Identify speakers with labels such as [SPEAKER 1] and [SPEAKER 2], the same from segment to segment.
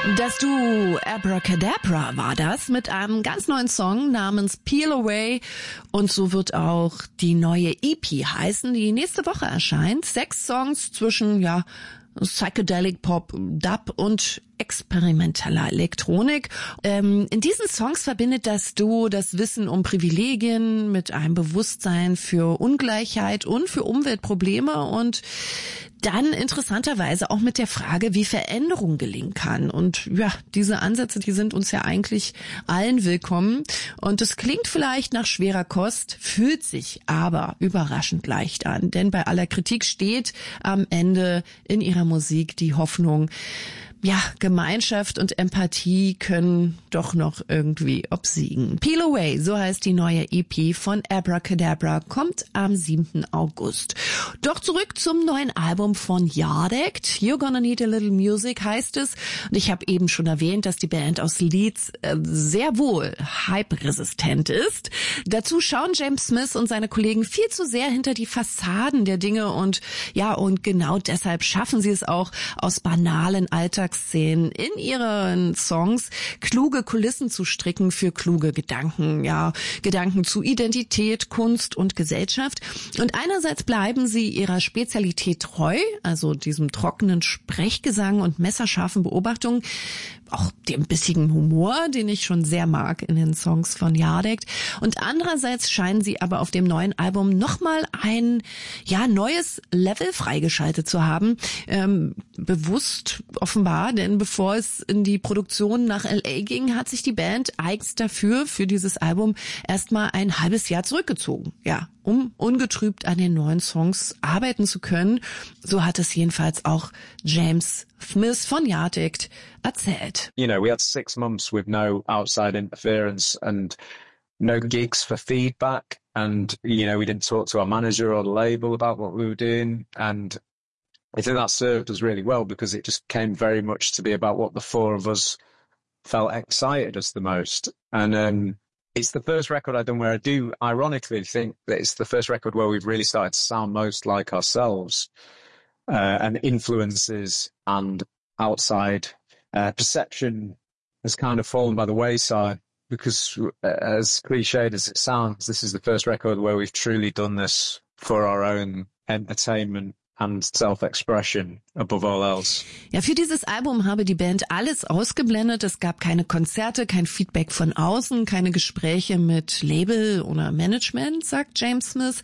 [SPEAKER 1] Das Duo Abracadabra war das mit einem ganz neuen Song namens Peel Away und so wird auch die neue EP heißen, die nächste Woche erscheint. 6 Songs zwischen, Psychedelic Pop, Dub und experimenteller Elektronik. In diesen Songs verbindet das Duo das Wissen um Privilegien mit einem Bewusstsein für Ungleichheit und für Umweltprobleme und dann interessanterweise auch mit der Frage, wie Veränderung gelingen kann. Und ja, diese Ansätze, die sind uns ja eigentlich allen willkommen. Und es klingt vielleicht nach schwerer Kost, fühlt sich aber überraschend leicht an. Denn bei aller Kritik steht am Ende in ihrer Musik die Hoffnung, Gemeinschaft und Empathie können doch noch irgendwie obsiegen. Peel Away, so heißt die neue EP von Abracadabra, kommt am 7. August. Doch zurück zum neuen Album von Yardect. You're Gonna Need a Little Music heißt es. Und ich habe eben schon erwähnt, dass die Band aus Leeds sehr wohl hype-resistent ist. Dazu schauen James Smith und seine Kollegen viel zu sehr hinter die Fassaden der Dinge und genau deshalb schaffen sie es auch aus banalen Alltagsszenen in ihren Songs kluge Kulissen zu stricken für kluge Gedanken, Gedanken zu Identität, Kunst und Gesellschaft. Und einerseits bleiben sie ihrer Spezialität treu, also diesem trockenen Sprechgesang und messerscharfen Beobachtungen, auch dem bissigen Humor, den ich schon sehr mag in den Songs von Yardect. Und andererseits scheinen sie aber auf dem neuen Album nochmal ein neues Level freigeschaltet zu haben. Bewusst offenbar, denn bevor es in die Produktion nach L.A. ging, hat sich die Band eigens für dieses Album erstmal ein halbes Jahr zurückgezogen. Um ungetrübt an den neuen Songs arbeiten zu können. So hat es jedenfalls auch James Smith von Yardect erzählt.
[SPEAKER 2] We had 6 months with no outside interference and no gigs for feedback. And, we didn't talk to our manager or the label about what we were doing. And I think that served us really well because it just came very much to be about what the 4 of us felt excited us the most. And, it's the first record I've done where I do ironically think that it's the first record where we've really started to sound most like ourselves, and influences and outside perception has kind of fallen by the wayside because as cliched as it sounds, this is the first record where we've truly done this for our own entertainment and self-expression above all else.
[SPEAKER 1] Für dieses Album habe die Band alles ausgeblendet. Es gab keine Konzerte, kein Feedback von außen, keine Gespräche mit Label oder Management, sagt James Smith.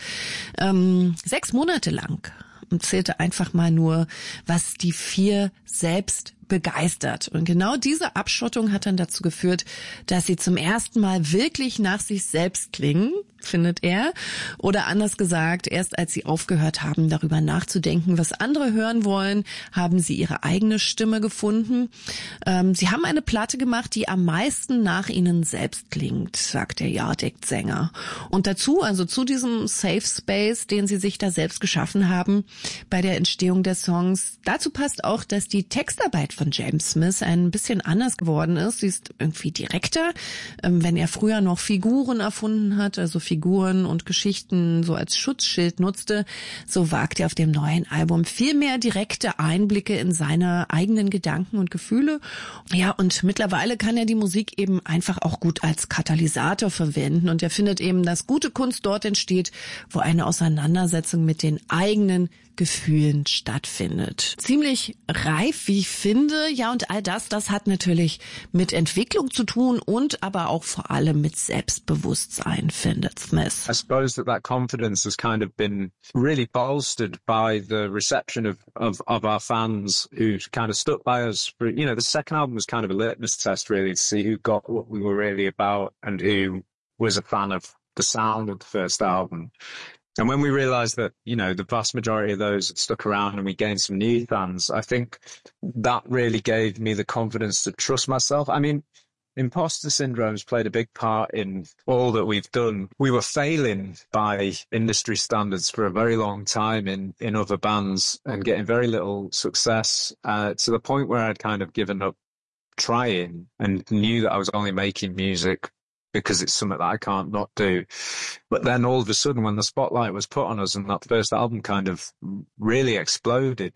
[SPEAKER 1] 6 Monate lang zählte einfach mal nur, was die 4 selbst begeistert. Und genau diese Abschottung hat dann dazu geführt, dass sie zum ersten Mal wirklich nach sich selbst klingen, findet er. Oder anders gesagt, erst als sie aufgehört haben, darüber nachzudenken, was andere hören wollen, haben sie ihre eigene Stimme gefunden. Sie haben eine Platte gemacht, die am meisten nach ihnen selbst klingt, sagt der Yardect-Sänger. Und dazu, also zu diesem Safe Space, den sie sich da selbst geschaffen haben bei der Entstehung der Songs, dazu passt auch, dass die Textarbeit von James Smith ein bisschen anders geworden ist. Sie ist irgendwie direkter. Wenn er früher noch Figuren erfunden hat, also Figuren und Geschichten so als Schutzschild nutzte, so wagt er auf dem neuen Album viel mehr direkte Einblicke in seine eigenen Gedanken und Gefühle. Und mittlerweile kann er die Musik eben einfach auch gut als Katalysator verwenden und er findet eben, dass gute Kunst dort entsteht, wo eine Auseinandersetzung mit den eigenen Gefühlen stattfindet. Ziemlich reif, wie ich finde. Und all das hat natürlich mit Entwicklung zu tun und aber auch vor allem mit Selbstbewusstsein, findet Smith.
[SPEAKER 2] I suppose that confidence has kind of been really bolstered by the reception of our fans who kind of stuck by us. The second album was kind of a litmus test really to see who got what we were really about and who was a fan of the sound of the first album. And when we realized that, the vast majority of those had stuck around and we gained some new fans, I think that really gave me the confidence to trust myself. I mean, imposter syndrome has played a big part in all that we've done. We were failing by industry standards for a very long time in other bands and getting very little success, to the point where I'd kind of given up trying and knew that I was only making music because it's something that I can't not do. But then all of a sudden when the spotlight was put on us and that first album kind of really exploded,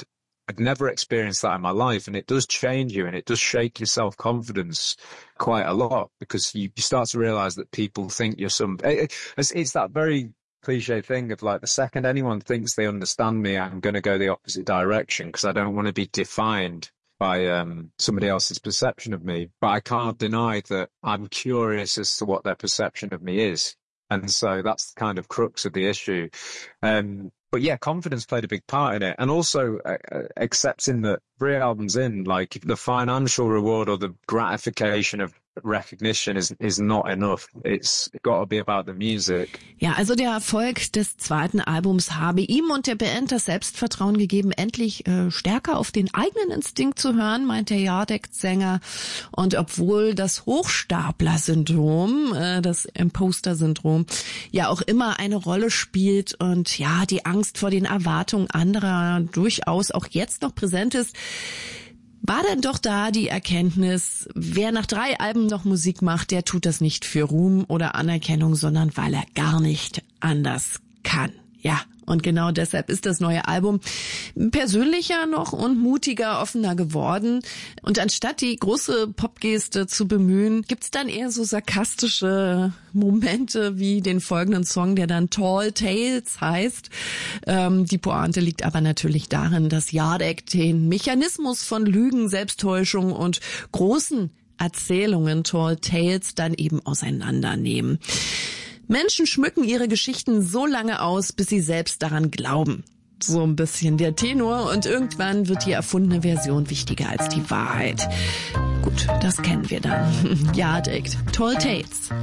[SPEAKER 2] I'd never experienced that in my life, and it does change you, and it does shake your self-confidence quite a lot, because you start to realize that people think you're it's that very cliche thing of like, the second anyone thinks they understand me, I'm going to go the opposite direction, because I don't want to be defined by somebody else's perception of me. But I can't deny that I'm curious as to what their perception of me is. And so that's the kind of crux of the issue. But yeah, confidence played a big part in it. And also accepting that 3 albums in, like, the financial reward or the gratification of recognition is not enough. It's got to be about the music.
[SPEAKER 1] Ja, also der Erfolg des zweiten Albums habe ihm und der Band das Selbstvertrauen gegeben, endlich stärker auf den eigenen Instinkt zu hören, meint der Yardek-Sänger. Und obwohl das Hochstapler-Syndrom, das Imposter-Syndrom, ja auch immer eine Rolle spielt und ja, die Angst vor den Erwartungen anderer durchaus auch jetzt noch präsent ist, war denn doch da die Erkenntnis, wer nach 3 Alben noch Musik macht, der tut das nicht für Ruhm oder Anerkennung, sondern weil er gar nicht anders kann. Ja, und genau deshalb ist das neue Album persönlicher noch und mutiger, offener geworden. Und anstatt die große Popgeste zu bemühen, gibt's dann eher so sarkastische Momente wie den folgenden Song, der dann Tall Tales heißt. Die Pointe liegt aber natürlich darin, dass Yardek den Mechanismus von Lügen, Selbsttäuschung und großen Erzählungen, Tall Tales, dann eben auseinandernehmen. Menschen schmücken ihre Geschichten so lange aus, bis sie selbst daran glauben. So ein bisschen der Tenor, und irgendwann wird die erfundene Version wichtiger als die Wahrheit. Gut, das kennen wir dann. Yardek, Tall Tales.